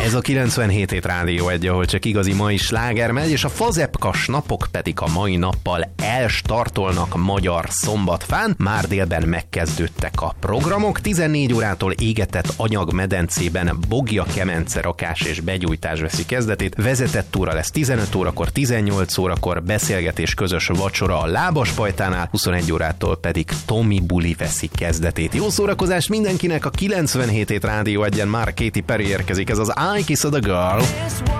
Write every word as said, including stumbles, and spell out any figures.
Ez a kilencvenhét hét Rádió Egy, ahol csak igazi mai sláger megy, és a fazepkas napok pedig a mai nappal elstartolnak magyar szombatfán. Már délben megkezdődtek a programok, tizennégy órától égetett anyagmedencében bogja, kemence, rakás és begyújtás veszi kezdetét. Vezetett túra lesz tizenöt órakor, tizennyolc órakor, beszélgetés, közös vacsora a Lábaspajtánál, huszonegy órától pedig Tomi buli veszi kezdetét. Jó szórakozást mindenkinek, a kilencvenhét hét Rádió Egyen már Katy Perry érkezik, ez az I Kiss the Girl.